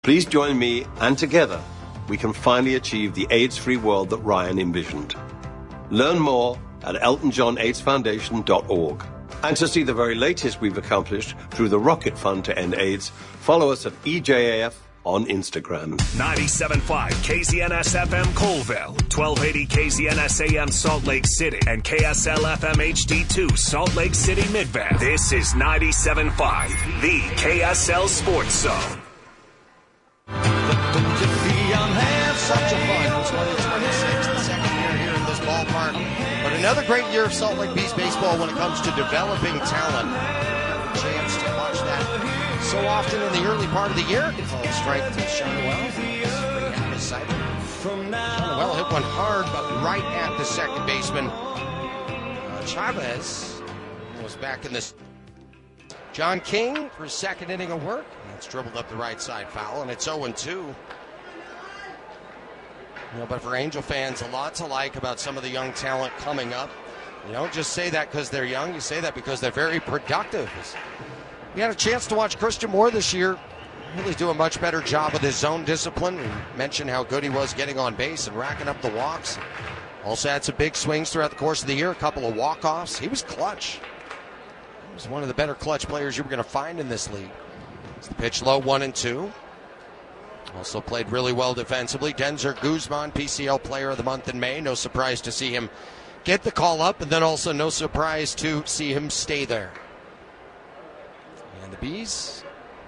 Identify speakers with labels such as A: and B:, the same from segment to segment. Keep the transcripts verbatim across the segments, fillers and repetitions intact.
A: Please join me, and together we can finally achieve the AIDS-free world that Ryan envisioned. Learn more at elton john aids foundation dot org. And to see the very latest we've accomplished through the Rocket Fund to End AIDS, follow us at E J A F on Instagram.
B: ninety-seven point five K Z N S F M Colville, twelve eighty K Z N S A M Salt Lake City, and K S L F M H D two Salt Lake City Midvale. This is ninety-seven point five, the K S L Sports Zone.
C: Such a fun twenty twenty-six, the second year here in this ballpark. But another great year of Salt Lake Bees baseball when it comes to developing talent. A chance to watch that so often in the early part of the year. Called strike to Shonwell. Shonwell hit one hard, but right at the second baseman. Uh, Chavez was back in this. John King for his second inning of work. That's dribbled up the right side foul, and it's oh and two. You know, but for Angel fans, a lot to like about some of the young talent coming up. You don't just say that because they're young. You say that because they're very productive. We had a chance to watch Christian Moore this year really do a much better job with his zone discipline. We mentioned how good he was getting on base and racking up the walks. Also had some big swings throughout the course of the year, a couple of walk-offs. He was clutch. He was one of the better clutch players you were going to find in this league. It's the pitch low, one and two. Also played really well defensively. Denzer Guzman, P C L Player of the Month in May. No surprise to see him get the call up, and then also no surprise to see him stay there. And the Bees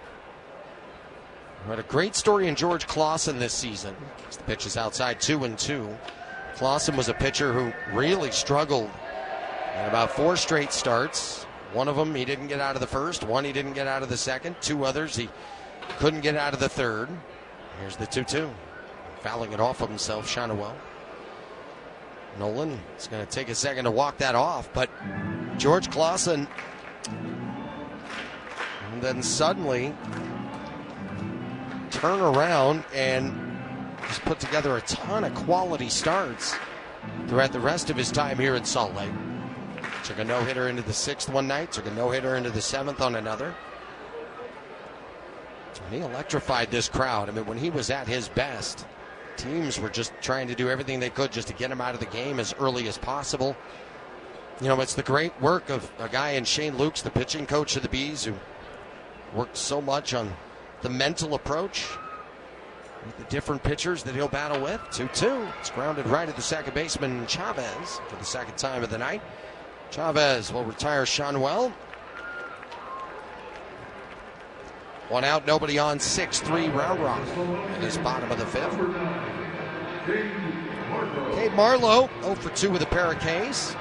C: had a great story in George Clausen this season. The pitch is outside, two and two. Clausen was a pitcher who really struggled in about four straight starts. One of them he didn't get out of the first, one he didn't get out of the second, two others he couldn't get out of the third. Here's the two two. Fouling it off of himself, Shonwell. Nolan is going to take a second to walk that off, but George Clausen, and then suddenly turn around and just put together a ton of quality starts throughout the rest of his time here in Salt Lake. Took a no-hitter into the sixth one night, took a no-hitter into the seventh on another. And he electrified this crowd. I mean, when he was at his best, teams were just trying to do everything they could just to get him out of the game as early as possible. You know, it's the great work of a guy in Shane Lukes, the pitching coach of the Bees, who worked so much on the mental approach with the different pitchers that he'll battle with. two two. It's grounded right at the second baseman, Chavez, for the second time of the night. Chavez will retire Shonwell. One out, nobody on, six three Round Rock in his bottom of the fifth. Cade Marlowe, oh for two with a pair of Ks.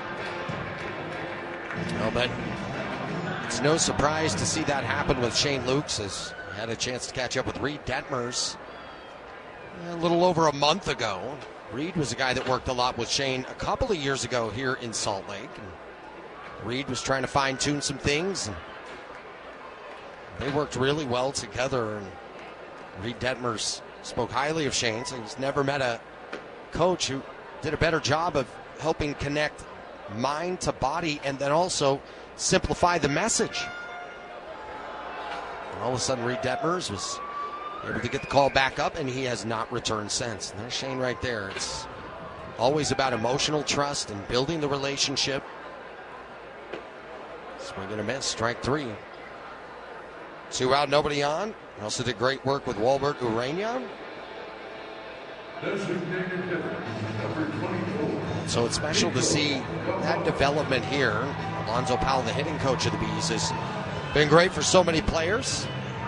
C: No, but it's no surprise to see that happen with Shane Lukes, as he had a chance to catch up with Reed Detmers a little over a month ago. Reed was a guy that worked a lot with Shane a couple of years ago here in Salt Lake. And Reed was trying to fine-tune some things, and they worked really well together. And Reed Detmers spoke highly of Shane, so he's never met a coach who did a better job of helping connect mind to body and then also simplify the message. And all of a sudden, Reed Detmers was able to get the call back up, and he has not returned since. And there's Shane right there. It's always about emotional trust and building the relationship. Swing and a miss, strike three. Two out, nobody on. He also did great work with Walbert Urania. So it's special to see that development here. Alonzo Powell, the hitting coach of the Bees, has been great for so many players.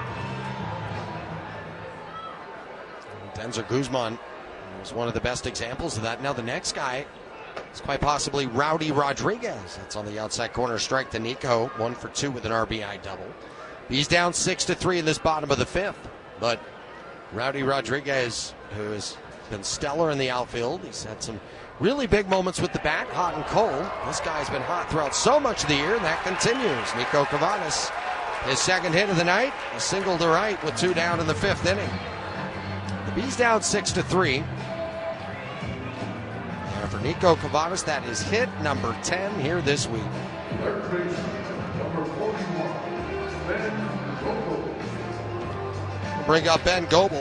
C: Denzer Guzman was one of the best examples of that. Now the next guy is quite possibly Rowdy Rodriguez. That's on the outside corner, strike to Nico. One for two with an R B I double. He's down six to three in this bottom of the fifth. But Rowdy Rodriguez, who has been stellar in the outfield, he's had some really big moments with the bat, hot and cold. This guy's been hot throughout so much of the year, and that continues. Nico Cavadas, his second hit of the night, a single to right with two down in the fifth inning. The Bees down six to three. And for Nico Cavadas, that is hit number ten here this week. Bring up Ben Goebel.